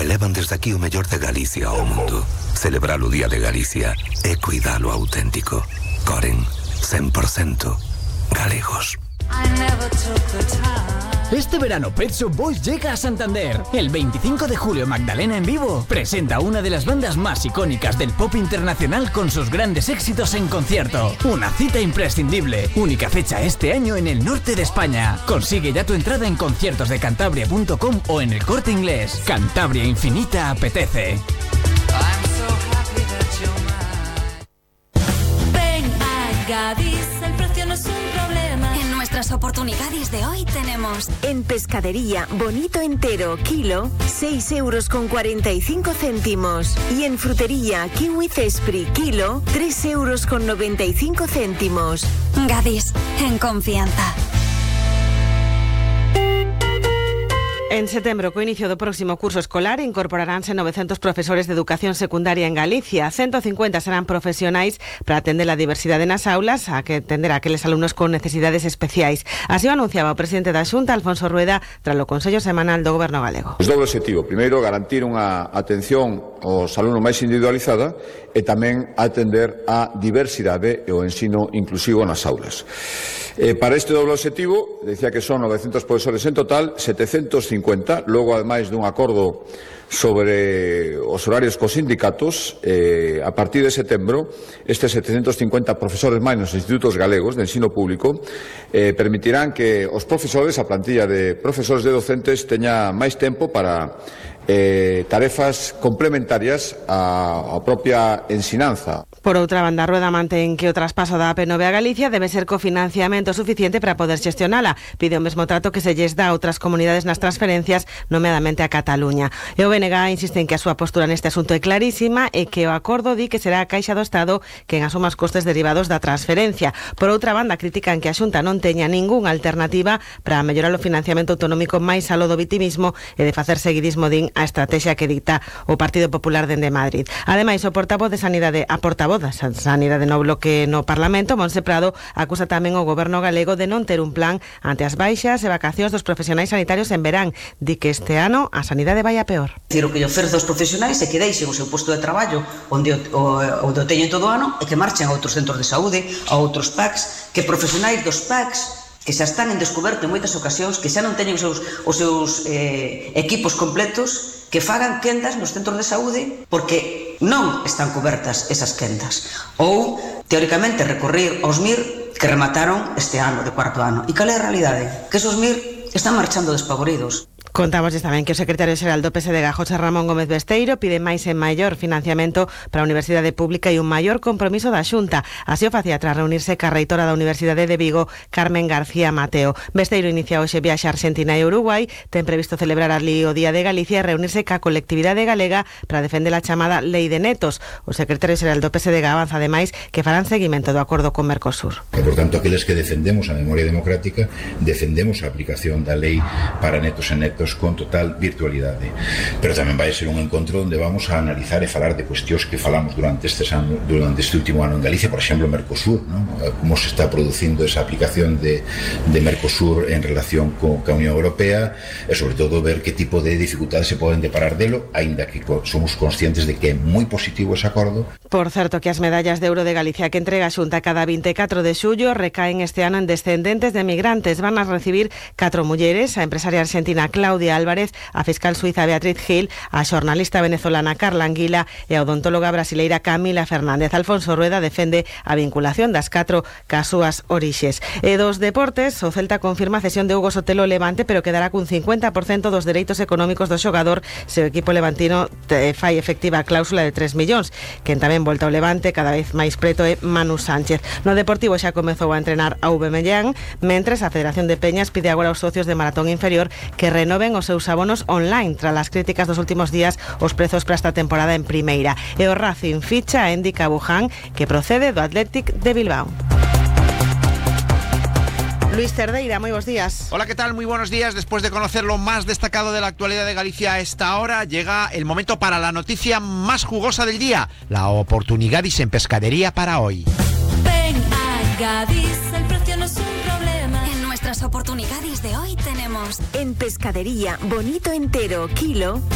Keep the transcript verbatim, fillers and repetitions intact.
elevan desde aquí o mellor de Galicia ao mundo. Celebrar o Día de Galicia e cuidalo auténtico. Coren, cien por ciento galegos. Este verano Pet Shop Boys llega a Santander. El veinticinco de julio Magdalena en vivo presenta una de las bandas más icónicas del pop internacional con sus grandes éxitos en concierto. Una cita imprescindible. Única fecha este año en el norte de España. Consigue ya tu entrada en conciertos de cantabria punto com o en el Corte Inglés. Cantabria Infinita apetece. Ven a Gadis, el precio no es un problema. En nuestras oportunidades de hoy tenemos en pescadería bonito entero kilo seis euros con cuarenta y cinco céntimos y en frutería kiwi cespri kilo tres euros con noventa y cinco céntimos. Gadis, en confianza. En setembro, co inicio do próximo curso escolar, incorporaránse novecientos profesores de educación secundaria en Galicia. ciento cincuenta serán profesionais para atender a diversidade nas aulas, a que atender a aqueles alumnos con necesidades especiais. Así o anunciaba o presidente da Xunta, Alfonso Rueda, tras o Consello Semanal do Goberno Galego. O doble objetivo, primeiro, garantir unha atención aos alumnos máis individualizada e tamén atender a diversidade e o ensino inclusivo nas aulas. Eh, para este doble objetivo, decía que son novecientos profesores en total, setecentos cincuenta, logo ademais dun acordo sobre os horarios cos sindicatos, eh, a partir de setembro, estes setecentos cincuenta profesores máis nos institutos galegos de ensino público eh, permitirán que os profesores, a plantilla de profesores de docentes, teña máis tempo para eh, tarefas complementarias á, á propia ensinanza. Por outra banda, Rueda mantén que o traspaso da A P nove a Galicia debe ser cofinanciamento suficiente para poder xestionala. Pide o mesmo trato que se lles dá a outras comunidades nas transferencias, nomeadamente a Cataluña. E o B N G insiste en que a súa postura neste asunto é clarísima e que o acordo di que será a Caixa do Estado quen asuma os costes derivados da transferencia. Por outra banda, critican que a Xunta non teña ningunha alternativa para mellorar o financiamento autonómico máis alo do vitimismo e de facer seguidismo din a estrategia que dicta o Partido Popular dende Madrid. Ademais, o portavoz de Sanidade, a portavoz da Sanidade no bloque no Parlamento, Monse Prado, acusa tamén o Goberno galego de non ter un plan ante as baixas e vacacións dos profesionais sanitarios en verán. Di que este ano a sanidade vai a peor. O que lle oferece aos profesionais é que deixen o seu posto de traballo onde o, o, onde o teñen todo o ano e que marchen a outros centros de saúde, a outros P A Cs, que profesionais dos P A Cs que xa están en descoberto en moitas ocasións, que xa non teñen os seus, os seus eh, equipos completos, que fagan quendas nos centros de saúde porque non están cobertas esas quendas. Ou, teóricamente, recorrer aos M I R que remataron este ano, de cuarto ano. E cal é a realidade? Que esos M I R están marchando despavoridos. Contamos tamén que o secretario xeral do P S D G, José Ramón Gómez Besteiro, pide máis e maior financiamento para a Universidade Pública e un maior compromiso da Xunta. Así o facía tras reunirse ca reitora da Universidade de Vigo, Carmen García Mateo. Besteiro inicia hoxe viaxe a Argentina e Uruguai, ten previsto celebrar ali o Día de Galicia e reunirse ca colectividade galega para defender a chamada Lei de Netos. O secretario xeral do P S D G avanza ademais que farán seguimento do acordo con Mercosur. E, por tanto, aqueles que defendemos a memoria democrática, defendemos a aplicación da lei para netos e netos con total virtualidade. Pero tamén vai ser un encontro onde vamos a analizar e falar de cuestións que falamos durante este ano, durante este último ano en Galicia, por exemplo, Mercosur, ¿no? Como se está producindo esa aplicación de, de Mercosur en relación co, ca Unión Europea e, sobre todo, ver que tipo de dificultades se poden deparar delo, aínda que somos conscientes de que é moi positivo ese acordo. Por certo, que as medallas de ouro de Galicia que entrega a Xunta cada vinte e catro de xullo recaen este ano en descendentes de migrantes. Van a recibir catro mulleres, a empresaria argentina Claudia Álvarez, a fiscal suiza Beatriz Gil, a xornalista venezolana Carla Anguila e a odontóloga brasileira Camila Fernández. Alfonso Rueda defende a vinculación das catro cas súas orixes. E dos deportes, o Celta confirma a cesión de Hugo Sotelo ao Levante, pero quedará cun cincuenta por cento dos dereitos económicos do xogador se o equipo levantino fai efectiva a cláusula de tres millóns. Quen tamén volta ao Levante cada vez máis preto é Manu Sánchez. No Deportivo xa comezou a entrenar a Aubameyang, mentres a Federación de Peñas pide agora aos socios de Maratón Inferior que renoven os seus abonos online tras as críticas dos últimos días os prezos para esta temporada en primeira. E o Racing ficha a Endy Cabuján, que procede do Athletic de Bilbao. Luis Cerdeira, muy buenos días. Hola, ¿qué tal? Muy buenos días. Después de conocer lo más destacado de la actualidad de Galicia a esta hora, llega el momento para la noticia más jugosa del día, la oportunidad en pescadería para hoy. Ven a Gadis, el precio no es un problema. En nuestras oportunidades de hoy tenemos en pescadería bonito entero kilo